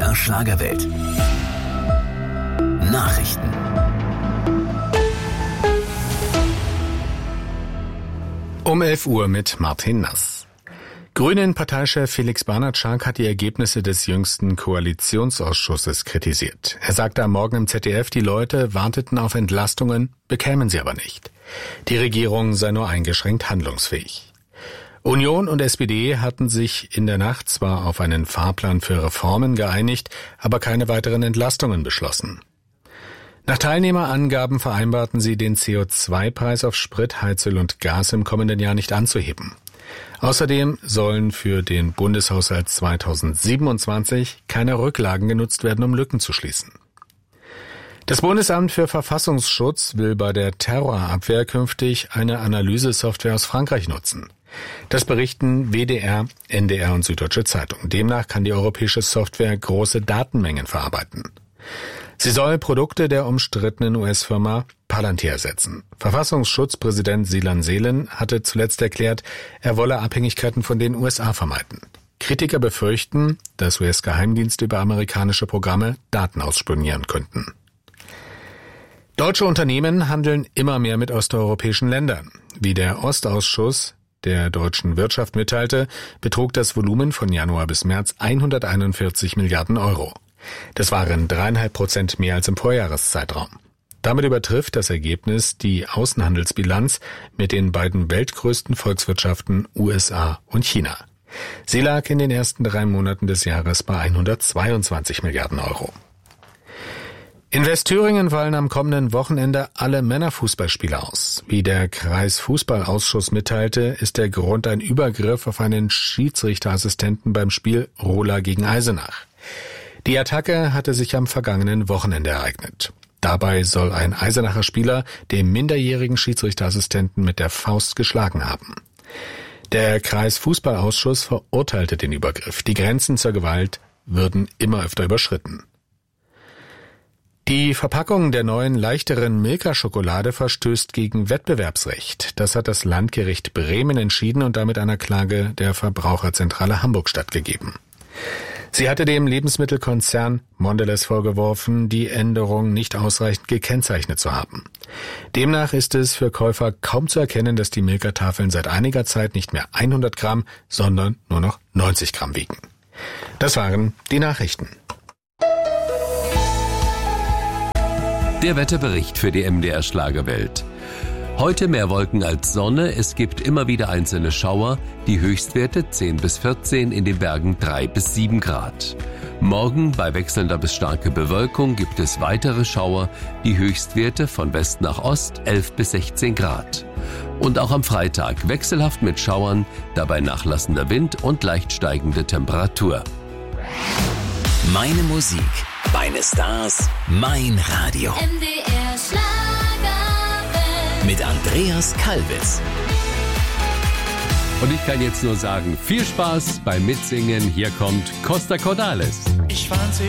MDR Schlagerwelt. Nachrichten. Um 11 Uhr mit Martin Nass. Grünen-Parteichef Felix Bernhard-Schark hat die Ergebnisse des jüngsten Koalitionsausschusses kritisiert. Er sagte am Morgen im ZDF, die Leute warteten auf Entlastungen, bekämen sie aber nicht. Die Regierung sei nur eingeschränkt handlungsfähig. Union und SPD hatten sich in der Nacht zwar auf einen Fahrplan für Reformen geeinigt, aber keine weiteren Entlastungen beschlossen. Nach Teilnehmerangaben vereinbarten sie, den CO2-Preis auf Sprit, Heizöl und Gas im kommenden Jahr nicht anzuheben. Außerdem sollen für den Bundeshaushalt 2027 keine Rücklagen genutzt werden, um Lücken zu schließen. Das Bundesamt für Verfassungsschutz will bei der Terrorabwehr künftig eine Analysesoftware aus Frankreich nutzen. Das berichten WDR, NDR und Süddeutsche Zeitung. Demnach kann die europäische Software große Datenmengen verarbeiten. Sie soll Produkte der umstrittenen US-Firma Palantir ersetzen. Verfassungsschutzpräsident Silan Selen hatte zuletzt erklärt, er wolle Abhängigkeiten von den USA vermeiden. Kritiker befürchten, dass US-Geheimdienste über amerikanische Programme Daten ausspionieren könnten. Deutsche Unternehmen handeln immer mehr mit osteuropäischen Ländern. Wie der Ostausschuss der deutschen Wirtschaft mitteilte, betrug das Volumen von Januar bis März 141 Milliarden Euro. Das waren 3,5% mehr als im Vorjahreszeitraum. Damit übertrifft das Ergebnis die Außenhandelsbilanz mit den beiden weltgrößten Volkswirtschaften USA und China. Sie lag in den ersten 3 Monaten des Jahres bei 122 Milliarden Euro. In Westthüringen fallen am kommenden Wochenende alle Männerfußballspiele aus. Wie der Kreisfußballausschuss mitteilte, ist der Grund ein Übergriff auf einen Schiedsrichterassistenten beim Spiel Rola gegen Eisenach. Die Attacke hatte sich am vergangenen Wochenende ereignet. Dabei soll ein Eisenacher Spieler den minderjährigen Schiedsrichterassistenten mit der Faust geschlagen haben. Der Kreisfußballausschuss verurteilte den Übergriff. Die Grenzen zur Gewalt würden immer öfter überschritten. Die Verpackung der neuen, leichteren Milka-Schokolade verstößt gegen Wettbewerbsrecht. Das hat das Landgericht Bremen entschieden und damit einer Klage der Verbraucherzentrale Hamburg stattgegeben. Sie hatte dem Lebensmittelkonzern Mondelez vorgeworfen, die Änderung nicht ausreichend gekennzeichnet zu haben. Demnach ist es für Käufer kaum zu erkennen, dass die Milka-Tafeln seit einiger Zeit nicht mehr 100 Gramm, sondern nur noch 90 Gramm wiegen. Das waren die Nachrichten. Der Wetterbericht für die MDR Schlagerwelt. Heute mehr Wolken als Sonne, es gibt immer wieder einzelne Schauer, die Höchstwerte 10 bis 14, in den Bergen 3 bis 7 Grad. Morgen bei wechselnder bis starker Bewölkung gibt es weitere Schauer, die Höchstwerte von West nach Ost 11 bis 16 Grad. Und auch am Freitag wechselhaft mit Schauern, dabei nachlassender Wind und leicht steigende Temperatur. Meine Musik, meine Stars, mein Radio. MDR Schlagerwelt. Mit Andreas Kalbitz. Und ich kann jetzt nur sagen, viel Spaß beim Mitsingen. Hier kommt Costa Cordalis. Ich fand sie